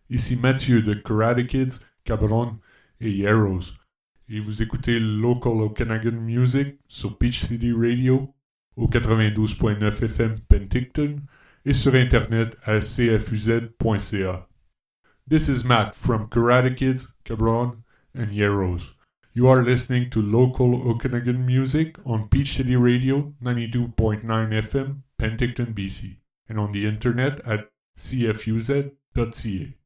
Ici Mathieu de Karate Kids, Cabron et Heroes. Et vous écoutez Local Okanagan Music sur Peach City Radio au 92.9 FM Penticton et sur Internet à cfuz.ca. This is Matt from Karate Kids, Cabron and Heroes. You are listening to Local Okanagan Music on Peach City Radio 92.9 FM Penticton, BC, and on the internet at cfuz.ca.